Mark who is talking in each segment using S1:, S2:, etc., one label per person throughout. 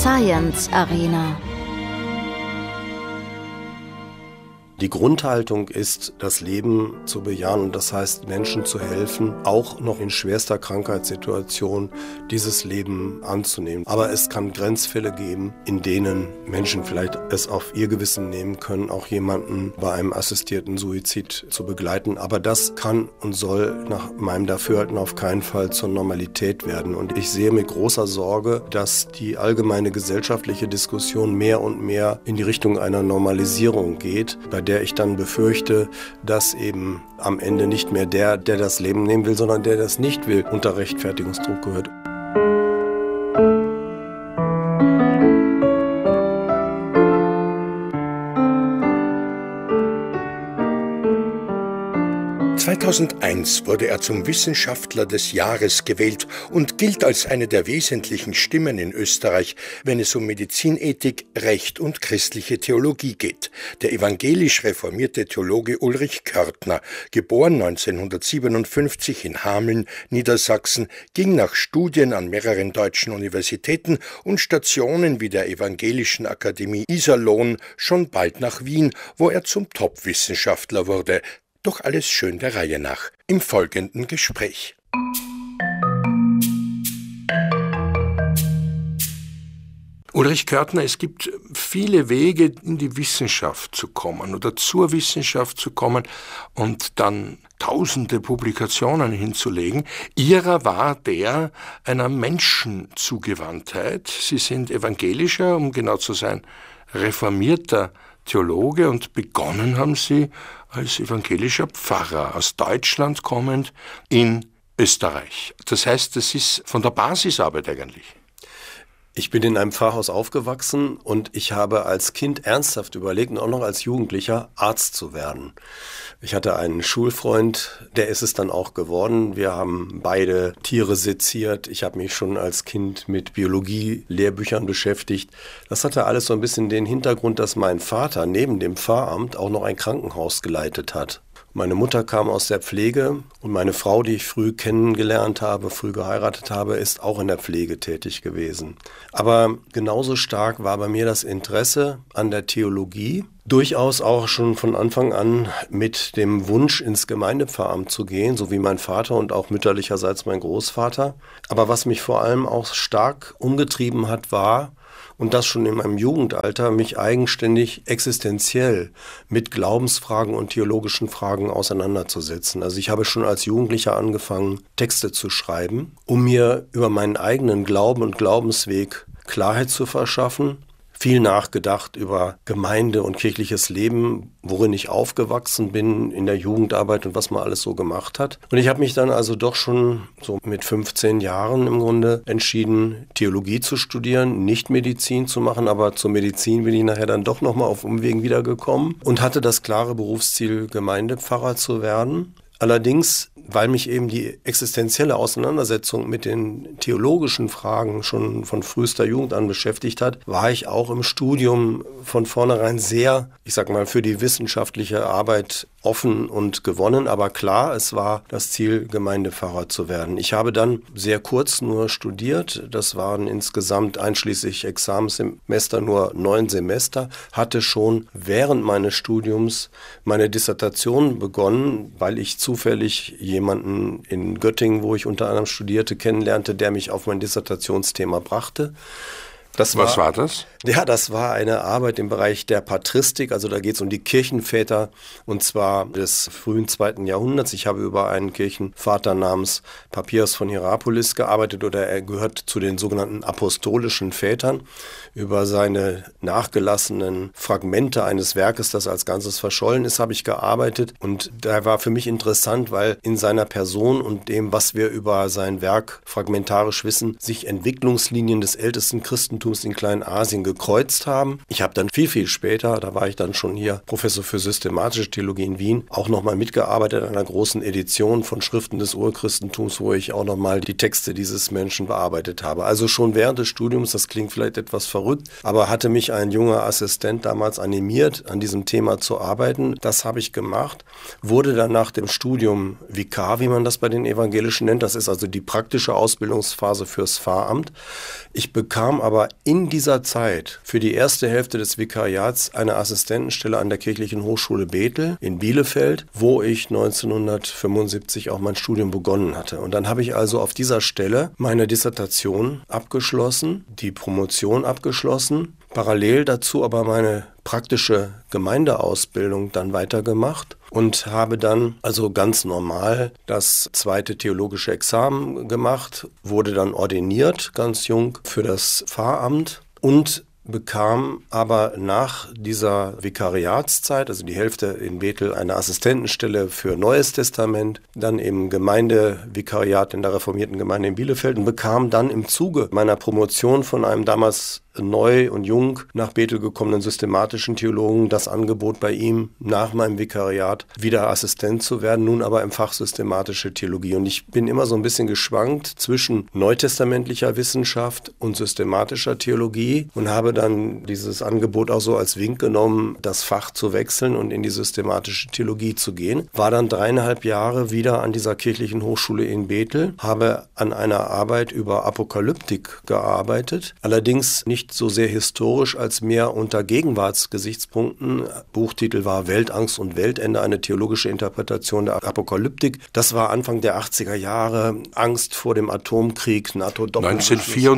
S1: Science Arena.
S2: Die Grundhaltung ist, das Leben zu bejahen und das heißt, Menschen zu helfen, auch noch in schwerster Krankheitssituation dieses Leben anzunehmen. Aber es kann Grenzfälle geben, in denen Menschen vielleicht es auf ihr Gewissen nehmen können, auch jemanden bei einem assistierten Suizid zu begleiten. Aber das kann und soll nach meinem Dafürhalten auf keinen Fall zur Normalität werden. Und ich sehe mit großer Sorge, dass die allgemeine gesellschaftliche Diskussion mehr und mehr in die Richtung einer Normalisierung geht, bei der ich dann befürchte, dass eben am Ende nicht mehr der das Leben nehmen will, sondern der das nicht will, unter Rechtfertigungsdruck gehört.
S3: (2001) wurde er zum Wissenschaftler des Jahres gewählt und gilt als eine der wesentlichen Stimmen in Österreich, wenn es um Medizinethik, Recht und christliche Theologie geht. Der evangelisch reformierte Theologe Ulrich Körtner, geboren 1957 in Hameln, Niedersachsen, ging nach Studien an mehreren deutschen Universitäten und Stationen wie der Evangelischen Akademie Iserlohn schon bald nach Wien, wo er zum Top-Wissenschaftler wurde. Doch alles schön der Reihe nach. Im folgenden Gespräch. Ulrich Körtner, es gibt viele Wege, in die Wissenschaft zu kommen oder zur Wissenschaft zu kommen und dann tausende Publikationen hinzulegen. Ihrer war der einer Menschenzugewandtheit. Sie sind evangelischer, um genau zu sein, reformierter Theologe und begonnen haben Sie als evangelischer Pfarrer, aus Deutschland kommend, in Österreich. Das heißt, das ist von der Basisarbeit eigentlich.
S2: Ich bin in einem Pfarrhaus aufgewachsen und ich habe als Kind ernsthaft überlegt und auch noch als Jugendlicher Arzt zu werden. Ich hatte einen Schulfreund, der ist es dann auch geworden. Wir haben beide Tiere seziert. Ich habe mich schon als Kind mit Biologie-Lehrbüchern beschäftigt. Das hatte alles so ein bisschen den Hintergrund, dass mein Vater neben dem Pfarramt auch noch ein Krankenhaus geleitet hat. Meine Mutter kam aus der Pflege und meine Frau, die ich früh kennengelernt habe, früh geheiratet habe, ist auch in der Pflege tätig gewesen. Aber genauso stark war bei mir das Interesse an der Theologie, durchaus auch schon von Anfang an mit dem Wunsch, ins Gemeindepfarramt zu gehen, so wie mein Vater und auch mütterlicherseits mein Großvater. Aber was mich vor allem auch stark umgetrieben hat, war, und das schon in meinem Jugendalter, mich eigenständig existenziell mit Glaubensfragen und theologischen Fragen auseinanderzusetzen. Also ich habe schon als Jugendlicher angefangen, Texte zu schreiben, um mir über meinen eigenen Glauben und Glaubensweg Klarheit zu verschaffen. Viel nachgedacht über Gemeinde und kirchliches Leben, worin ich aufgewachsen bin in der Jugendarbeit und was man alles so gemacht hat. Und ich habe mich dann also doch schon so mit 15 Jahren im Grunde entschieden, Theologie zu studieren, nicht Medizin zu machen, aber zur Medizin bin ich nachher dann doch nochmal auf Umwegen wiedergekommen und hatte das klare Berufsziel, Gemeindepfarrer zu werden. Allerdings, weil mich eben die existenzielle Auseinandersetzung mit den theologischen Fragen schon von frühester Jugend an beschäftigt hat, war ich auch im Studium von vornherein sehr, ich sag mal, für die wissenschaftliche Arbeit offen und gewonnen. Aber klar, es war das Ziel, Gemeindepfarrer zu werden. Ich habe dann sehr kurz nur studiert. Das waren insgesamt einschließlich Examenssemester nur 9 Semester. Hatte schon während meines Studiums meine Dissertation begonnen, weil ich zufällig jemanden in Göttingen, wo ich unter anderem studierte, kennenlernte, der mich auf mein Dissertationsthema brachte.
S3: Was war das?
S2: Ja, das war eine Arbeit im Bereich der Patristik, also da geht es um die Kirchenväter und zwar des frühen 2. Jahrhunderts. Ich habe über einen Kirchenvater namens Papias von Hierapolis gearbeitet oder er gehört zu den sogenannten apostolischen Vätern. Über seine nachgelassenen Fragmente eines Werkes, das als Ganzes verschollen ist, habe ich gearbeitet und da war für mich interessant, weil in seiner Person und dem, was wir über sein Werk fragmentarisch wissen, sich Entwicklungslinien des ältesten Christentums in Kleinasien gekreuzt haben. Ich habe dann viel später, da war ich dann schon hier Professor für systematische Theologie in Wien, auch nochmal mitgearbeitet an einer großen Edition von Schriften des Urchristentums, wo ich auch nochmal die Texte dieses Menschen bearbeitet habe. Also schon während des Studiums, das klingt vielleicht etwas verrückt, aber hatte mich ein junger Assistent damals animiert, an diesem Thema zu arbeiten. Das habe ich gemacht, wurde dann nach dem Studium Vikar, wie man das bei den Evangelischen nennt. Das ist also die praktische Ausbildungsphase fürs Pfarramt. Ich bekam aber in dieser Zeit für die erste Hälfte des Vikariats eine Assistentenstelle an der Kirchlichen Hochschule Bethel in Bielefeld, wo ich 1975 auch mein Studium begonnen hatte. Und dann habe ich also auf dieser Stelle meine Dissertation abgeschlossen, die Promotion abgeschlossen, parallel dazu aber meine praktische Gemeindeausbildung dann weitergemacht und habe dann also ganz normal das zweite theologische Examen gemacht, wurde dann ordiniert, ganz jung, für das Pfarramt und bekam aber nach dieser Vikariatszeit, also die Hälfte in Bethel, eine Assistentenstelle für Neues Testament, dann im Gemeindevikariat in der reformierten Gemeinde in Bielefeld und bekam dann im Zuge meiner Promotion von einem damals neu und jung nach Bethel gekommenen systematischen Theologen das Angebot bei ihm, nach meinem Vikariat wieder Assistent zu werden, nun aber im Fach systematische Theologie. Und ich bin immer so ein bisschen geschwankt zwischen neutestamentlicher Wissenschaft und systematischer Theologie und habe dann dieses Angebot auch so als Wink genommen, das Fach zu wechseln und in die systematische Theologie zu gehen. War dann 3,5 Jahre wieder an dieser kirchlichen Hochschule in Bethel, habe an einer Arbeit über Apokalyptik gearbeitet, allerdings nicht so sehr historisch als mehr unter Gegenwartsgesichtspunkten. Buchtitel war Weltangst und Weltende, eine theologische Interpretation der Apokalyptik. Das war Anfang der 80er Jahre, Angst vor dem Atomkrieg, NATO-Doppelbeschluss.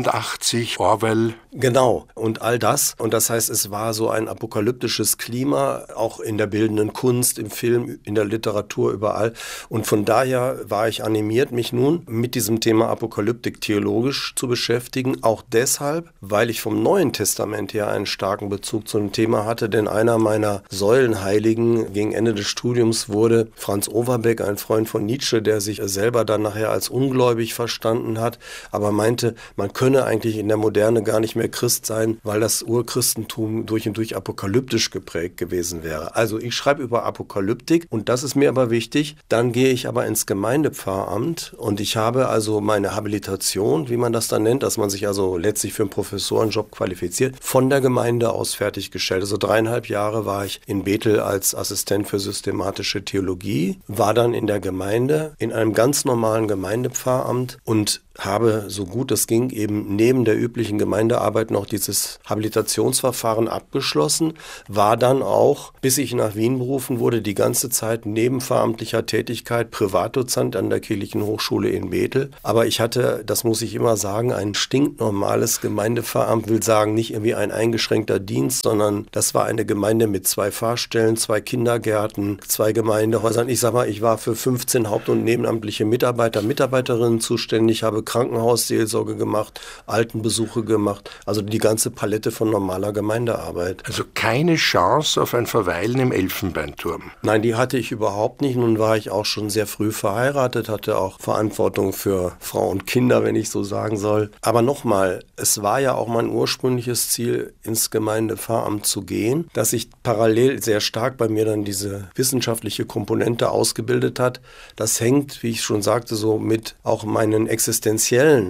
S3: 1984, Orwell.
S2: Genau, und all das. Und das heißt, es war so ein apokalyptisches Klima, auch in der bildenden Kunst, im Film, in der Literatur, überall. Und von daher war ich animiert, mich nun mit diesem Thema Apokalyptik theologisch zu beschäftigen. Auch deshalb, weil ich vom Neuen Testament her einen starken Bezug zu dem Thema hatte. Denn einer meiner Säulenheiligen gegen Ende des Studiums wurde Franz Overbeck, ein Freund von Nietzsche, der sich selber dann nachher als ungläubig verstanden hat, aber meinte, man könne eigentlich in der Moderne gar nicht mehr Christ sein, weil das Urchristentum durch und durch apokalyptisch geprägt gewesen wäre. Also ich schreibe über Apokalyptik und das ist mir aber wichtig. Dann gehe ich aber ins Gemeindepfarramt und ich habe also meine Habilitation, wie man das dann nennt, dass man sich also letztlich für einen Professorenjob qualifiziert, von der Gemeinde aus fertiggestellt. Also 3,5 Jahre war ich in Bethel als Assistent für systematische Theologie, war dann in der Gemeinde, in einem ganz normalen Gemeindepfarramt und habe, so gut es ging, eben neben der üblichen Gemeindearbeit noch dieses Habilitationsverfahren abgeschlossen, war dann auch, bis ich nach Wien berufen wurde, die ganze Zeit neben pfarramtlicher Tätigkeit Privatdozent an der Kirchlichen Hochschule in Bethel. Aber ich hatte, das muss ich immer sagen, ein stinknormales Gemeindepfarramt, will sagen, nicht irgendwie ein eingeschränkter Dienst, sondern das war eine Gemeinde mit 2 Pfarrstellen, 2 Kindergärten, 2 Gemeindehäusern. Ich sag mal, ich war für 15 haupt- und nebenamtliche Mitarbeiter, Mitarbeiterinnen zuständig, habe Krankenhausseelsorge gemacht, Altenbesuche gemacht, also die ganze Palette von normaler Gemeindearbeit.
S3: Also keine Chance auf ein Verweilen im Elfenbeinturm?
S2: Nein, die hatte ich überhaupt nicht. Nun war ich auch schon sehr früh verheiratet, hatte auch Verantwortung für Frau und Kinder, wenn ich so sagen soll. Aber nochmal, es war ja auch mein ursprüngliches Ziel, ins Gemeindepfarramt zu gehen, dass sich parallel sehr stark bei mir dann diese wissenschaftliche Komponente ausgebildet hat. Das hängt, wie ich schon sagte, so mit auch meinen existenziellen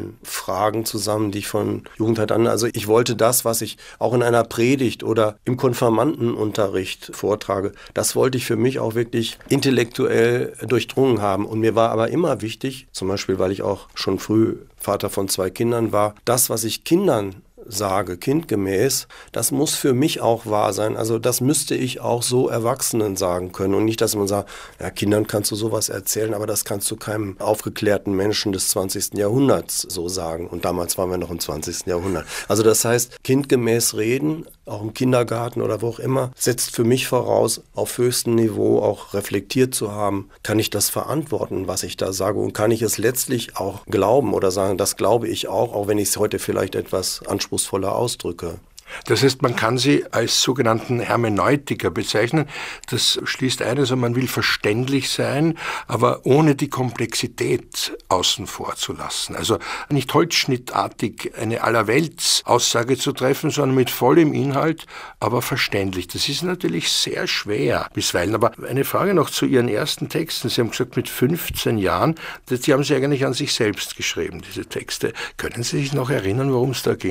S2: Fragen zusammen, die ich von Jugendheit an, also ich wollte das, was ich auch in einer Predigt oder im Konfirmandenunterricht vortrage, das wollte ich für mich auch wirklich intellektuell durchdrungen haben. Und mir war aber immer wichtig, zum Beispiel, weil ich auch schon früh Vater von 2 Kindern war, das, was ich Kindern sage, kindgemäß, das muss für mich auch wahr sein. Also das müsste ich auch so Erwachsenen sagen können. Und nicht, dass man sagt, ja, Kindern kannst du sowas erzählen, aber das kannst du keinem aufgeklärten Menschen des 20. Jahrhunderts so sagen. Und damals waren wir noch im 20. Jahrhundert. Also das heißt, kindgemäß reden, auch im Kindergarten oder wo auch immer, setzt für mich voraus, auf höchstem Niveau auch reflektiert zu haben, kann ich das verantworten, was ich da sage und kann ich es letztlich auch glauben oder sagen, das glaube ich auch wenn ich es heute vielleicht etwas anspruchsvoller ausdrücke.
S3: Das heißt, man kann sie als sogenannten Hermeneutiker bezeichnen. Das schließt ein, also man will verständlich sein, aber ohne die Komplexität außen vor zu lassen. Also nicht holzschnittartig eine Allerwelts-Aussage zu treffen, sondern mit vollem Inhalt, aber verständlich. Das ist natürlich sehr schwer bisweilen. Aber eine Frage noch zu Ihren ersten Texten. Sie haben gesagt, mit 15 Jahren, die haben Sie eigentlich an sich selbst geschrieben, diese Texte. Können Sie sich noch erinnern, worum es da ging?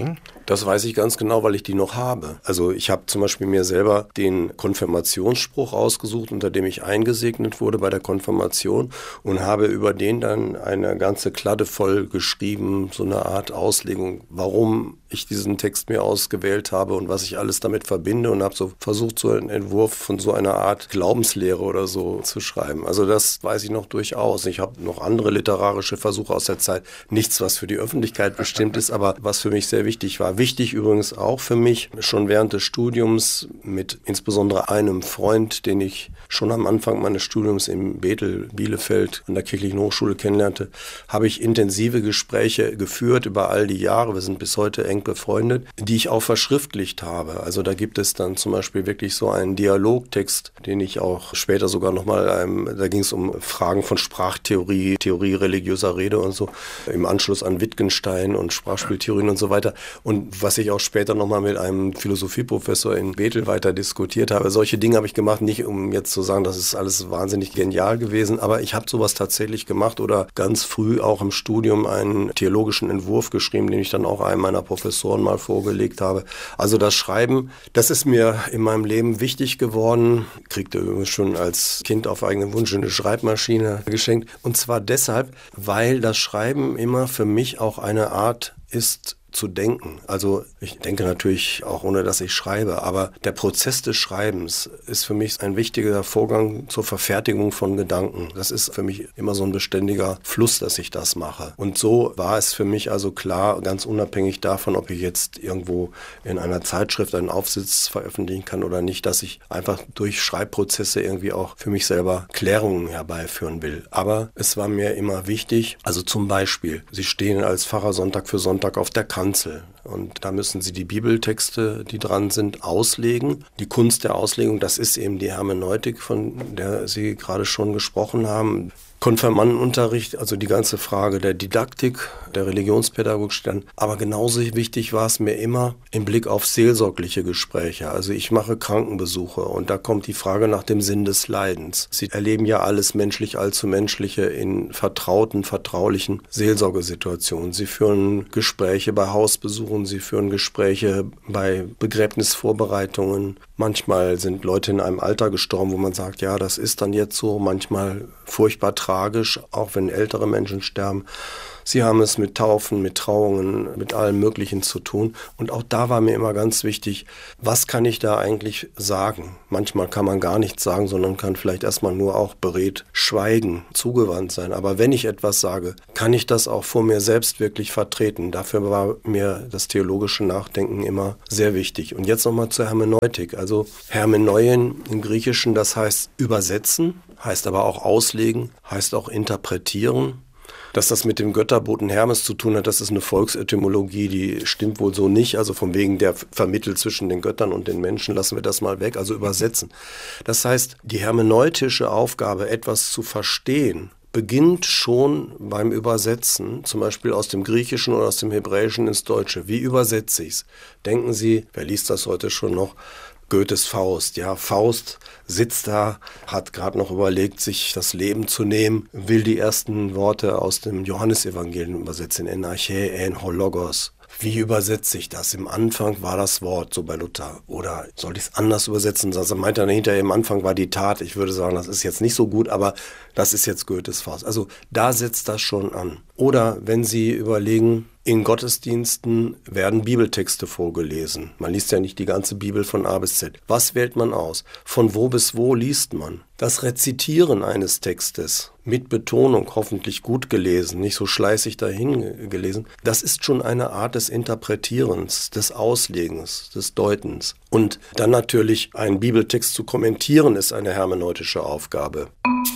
S2: Das weiß ich ganz genau, weil ich die noch habe. Also ich habe zum Beispiel mir selber den Konfirmationsspruch ausgesucht, unter dem ich eingesegnet wurde bei der Konfirmation und habe über den dann eine ganze Kladde voll geschrieben, so eine Art Auslegung, warum ich diesen Text mir ausgewählt habe und was ich alles damit verbinde und habe so versucht, so einen Entwurf von so einer Art Glaubenslehre oder so zu schreiben. Also das weiß ich noch durchaus. Ich habe noch andere literarische Versuche aus der Zeit. Nichts, was für die Öffentlichkeit bestimmt ist, aber was für mich sehr wichtig war. Wichtig übrigens auch für mich, schon während des Studiums mit insbesondere einem Freund, den ich schon am Anfang meines Studiums in Bielefeld an der Kirchlichen Hochschule kennenlernte, habe ich intensive Gespräche geführt über all die Jahre. Wir sind bis heute eng befreundet, die ich auch verschriftlicht habe. Also da gibt es dann zum Beispiel wirklich so einen Dialogtext, den ich auch später sogar nochmal, da ging es um Fragen von Sprachtheorie, Theorie religiöser Rede und so, im Anschluss an Wittgenstein und Sprachspieltheorien und so weiter. Und was ich auch später nochmal mit einem Philosophieprofessor in Bethel weiter diskutiert habe. Solche Dinge habe ich gemacht, nicht um jetzt zu sagen, das ist alles wahnsinnig genial gewesen, aber ich habe sowas tatsächlich gemacht oder ganz früh auch im Studium einen theologischen Entwurf geschrieben, den ich dann auch einem meiner Professoren mal vorgelegt habe. Also das Schreiben, das ist mir in meinem Leben wichtig geworden. Kriegte übrigens schon als Kind auf eigenen Wunsch eine Schreibmaschine geschenkt. Und zwar deshalb, weil das Schreiben immer für mich auch eine Art ist, zu denken. Also ich denke natürlich auch ohne, dass ich schreibe, aber der Prozess des Schreibens ist für mich ein wichtiger Vorgang zur Verfertigung von Gedanken. Das ist für mich immer so ein beständiger Fluss, dass ich das mache. Und so war es für mich also klar, ganz unabhängig davon, ob ich jetzt irgendwo in einer Zeitschrift einen Aufsatz veröffentlichen kann oder nicht, dass ich einfach durch Schreibprozesse irgendwie auch für mich selber Klärungen herbeiführen will. Aber es war mir immer wichtig, also zum Beispiel, Sie stehen als Pfarrer Sonntag für Sonntag auf der Kanzel. Und da müssen Sie die Bibeltexte, die dran sind, auslegen. Die Kunst der Auslegung, das ist eben die Hermeneutik, von der Sie gerade schon gesprochen haben. Konfirmandenunterricht, also die ganze Frage der Didaktik, der Religionspädagogik stand. Aber genauso wichtig war es mir immer im Blick auf seelsorgliche Gespräche. Also ich mache Krankenbesuche und da kommt die Frage nach dem Sinn des Leidens. Sie erleben ja alles menschlich, allzu menschliche in vertrauten, vertraulichen Seelsorgesituationen. Sie führen Gespräche bei Hausbesuchen, sie führen Gespräche bei Begräbnisvorbereitungen. Manchmal sind Leute in einem Alter gestorben, wo man sagt, ja, das ist dann jetzt so. Manchmal furchtbar tragisch, auch wenn ältere Menschen sterben. Sie haben es mit Taufen, mit Trauungen, mit allem Möglichen zu tun. Und auch da war mir immer ganz wichtig, was kann ich da eigentlich sagen? Manchmal kann man gar nichts sagen, sondern kann vielleicht erstmal nur auch beredt schweigen, zugewandt sein. Aber wenn ich etwas sage, kann ich das auch vor mir selbst wirklich vertreten. Dafür war mir das theologische Nachdenken immer sehr wichtig. Und jetzt nochmal zur Hermeneutik. Also Hermeneuen im Griechischen, das heißt übersetzen, heißt aber auch auslegen, heißt auch interpretieren. Dass das mit dem Götterboten Hermes zu tun hat, das ist eine Volksetymologie, die stimmt wohl so nicht. Also von wegen der vermittelt zwischen den Göttern und den Menschen, lassen wir das mal weg, also übersetzen. Das heißt, die hermeneutische Aufgabe, etwas zu verstehen, beginnt schon beim Übersetzen, zum Beispiel aus dem Griechischen oder aus dem Hebräischen ins Deutsche. Wie übersetze ich es? Denken Sie, wer liest das heute schon noch? Goethes Faust. Ja, Faust sitzt da, hat gerade noch überlegt, sich das Leben zu nehmen, will die ersten Worte aus dem Johannesevangelium übersetzen, en Archä, en ho Logos. Wie übersetze ich das? Im Anfang war das Wort, so bei Luther. Oder soll ich es anders übersetzen? Also meint er hinterher, im Anfang war die Tat. Ich würde sagen, das ist jetzt nicht so gut, aber das ist jetzt Goethes Faust. Also da setzt das schon an. Oder wenn Sie überlegen, in Gottesdiensten werden Bibeltexte vorgelesen. Man liest ja nicht die ganze Bibel von A bis Z. Was wählt man aus? Von wo bis wo liest man? Das Rezitieren eines Textes mit Betonung, hoffentlich gut gelesen, nicht so schleißig dahin gelesen, das ist schon eine Art des Interpretierens, des Auslegens, des Deutens. Und dann natürlich einen Bibeltext zu kommentieren, ist eine hermeneutische Aufgabe.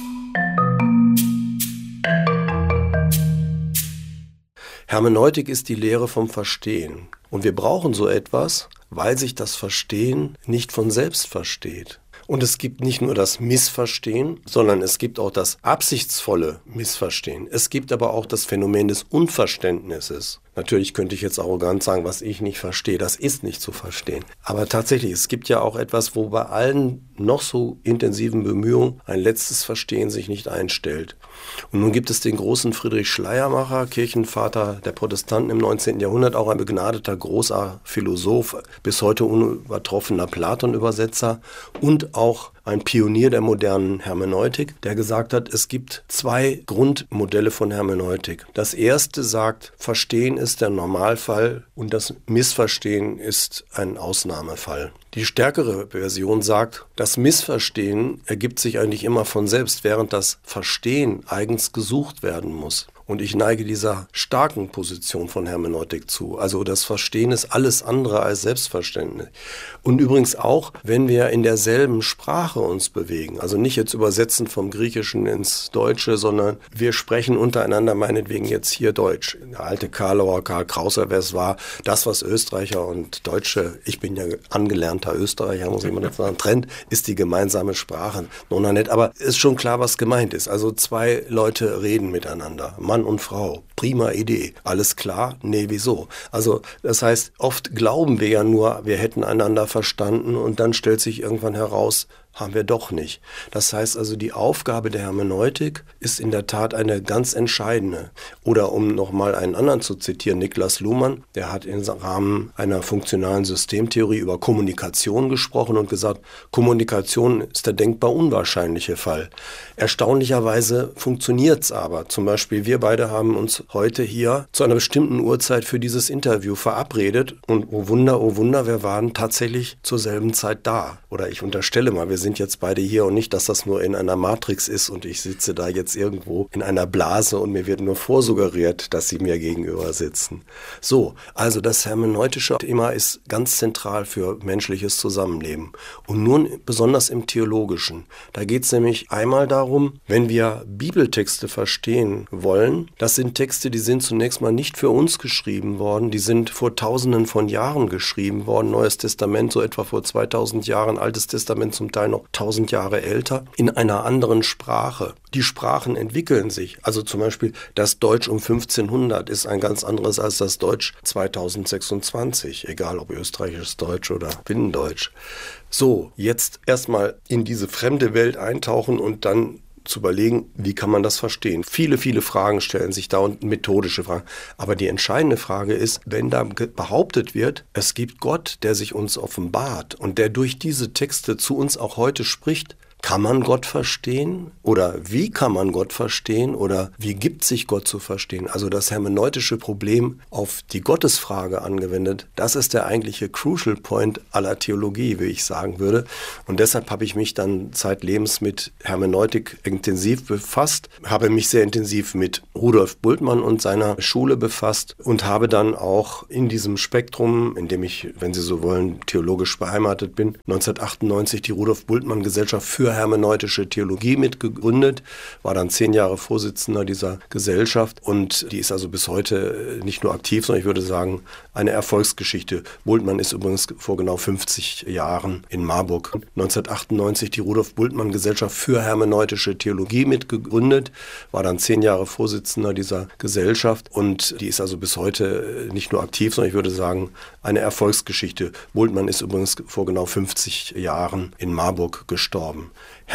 S2: Hermeneutik ist die Lehre vom Verstehen. Und wir brauchen so etwas, weil sich das Verstehen nicht von selbst versteht. Und es gibt nicht nur das Missverstehen, sondern es gibt auch das absichtsvolle Missverstehen. Es gibt aber auch das Phänomen des Unverständnisses. Natürlich könnte ich jetzt arrogant sagen, was ich nicht verstehe, das ist nicht zu verstehen. Aber tatsächlich, es gibt ja auch etwas, wo bei allen noch so intensiven Bemühungen ein letztes Verstehen sich nicht einstellt. Und nun gibt es den großen Friedrich Schleiermacher, Kirchenvater der Protestanten im 19. Jahrhundert, auch ein begnadeter großer Philosoph, bis heute unübertroffener Platon-Übersetzer und auch ein Pionier der modernen Hermeneutik, der gesagt hat, es gibt zwei Grundmodelle von Hermeneutik. Das erste sagt, Verstehen ist der Normalfall und das Missverstehen ist ein Ausnahmefall. Die stärkere Version sagt, das Missverstehen ergibt sich eigentlich immer von selbst, während das Verstehen eigens gesucht werden muss. Und ich neige dieser starken Position von Hermeneutik zu. Also das Verstehen ist alles andere als Selbstverständlich. Und übrigens auch, wenn wir in derselben Sprache uns bewegen. Also nicht jetzt übersetzen vom Griechischen ins Deutsche, sondern wir sprechen untereinander meinetwegen jetzt hier Deutsch. Der alte Karl Krauser, wer es war, das, was Österreicher und Deutsche, ich bin ja angelernter Österreicher, muss ich mal dazu sagen, trennt, ist die gemeinsame Sprache. Nona nicht, aber ist schon klar, was gemeint ist. Also zwei Leute reden miteinander, Mann und Frau. Prima Idee. Alles klar? Nee, wieso? Also das heißt, oft glauben wir ja nur, wir hätten einander verstanden und dann stellt sich irgendwann heraus, haben wir doch nicht. Das heißt also, die Aufgabe der Hermeneutik ist in der Tat eine ganz entscheidende. Oder um nochmal einen anderen zu zitieren, Niklas Luhmann, der hat im Rahmen einer funktionalen Systemtheorie über Kommunikation gesprochen und gesagt, Kommunikation ist der denkbar unwahrscheinliche Fall. Erstaunlicherweise funktioniert es aber. Zum Beispiel, wir beide haben uns heute hier zu einer bestimmten Uhrzeit für dieses Interview verabredet und oh Wunder, wir waren tatsächlich zur selben Zeit da. Oder ich unterstelle mal, wir sind jetzt beide hier und nicht, dass das nur in einer Matrix ist und ich sitze da jetzt irgendwo in einer Blase und mir wird nur vorsuggeriert, dass Sie mir gegenüber sitzen. So, also das hermeneutische Thema ist ganz zentral für menschliches Zusammenleben und nun besonders im Theologischen. Da geht es nämlich einmal darum, wenn wir Bibeltexte verstehen wollen, das sind Texte, die sind zunächst mal nicht für uns geschrieben worden, die sind vor Tausenden von Jahren geschrieben worden, Neues Testament so etwa vor 2000 Jahren, Altes Testament zum Teil noch 1000 Jahre älter, in einer anderen Sprache. Die Sprachen entwickeln sich. Also zum Beispiel das Deutsch um 1500 ist ein ganz anderes als das Deutsch 2026, egal ob österreichisches Deutsch oder Binnendeutsch. So, jetzt erstmal in diese fremde Welt eintauchen und dann zu überlegen, wie kann man das verstehen. Viele Fragen stellen sich da und methodische Fragen. Aber die entscheidende Frage ist, wenn da behauptet wird, es gibt Gott, der sich uns offenbart und der durch diese Texte zu uns auch heute spricht, kann man Gott verstehen? Oder wie kann man Gott verstehen? Oder wie gibt sich Gott zu verstehen? Also das hermeneutische Problem auf die Gottesfrage angewendet, das ist der eigentliche Crucial Point aller Theologie, wie ich sagen würde. Und deshalb habe ich mich dann zeitlebens mit Hermeneutik intensiv befasst, habe mich sehr intensiv mit Rudolf Bultmann und seiner Schule befasst und habe dann auch in diesem Spektrum, in dem ich, wenn Sie so wollen, theologisch beheimatet bin, 1998 die Rudolf Bultmann Gesellschaft für hermeneutische Theologie mitgegründet, war dann 10 Jahre Vorsitzender dieser Gesellschaft und die ist also bis heute nicht nur aktiv, sondern ich würde sagen, eine Erfolgsgeschichte. Bultmann ist übrigens vor genau 50 Jahren in Marburg 1998 die Rudolf Bultmann Gesellschaft für hermeneutische Theologie mitgegründet, war dann 10 Jahre Vorsitzender dieser Gesellschaft und die ist also bis heute nicht nur aktiv, sondern ich würde sagen, eine Erfolgsgeschichte. Bultmann ist übrigens vor genau 50 Jahren in Marburg gestorben.